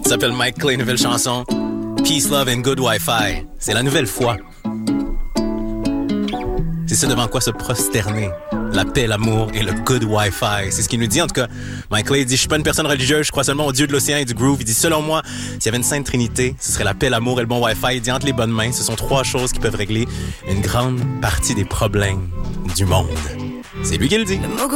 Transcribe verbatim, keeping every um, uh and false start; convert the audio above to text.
Ça s'appelle Mike Clay, nouvelle chanson. Peace, Love and Good Wi-Fi. C'est la nouvelle foi. C'est ça devant quoi se prosterner. La paix, l'amour et le good Wi-Fi. C'est ce qu'il nous dit, en tout cas. Mike Clay dit, je suis pas une personne religieuse, je crois seulement au Dieu de l'océan et du groove. Il dit, selon moi, s'il y avait une sainte trinité, ce serait la paix, l'amour et le bon Wi-Fi. Il dit, entre les bonnes mains, ce sont trois choses qui peuvent régler une grande partie des problèmes du monde. C'est lui qui le dit.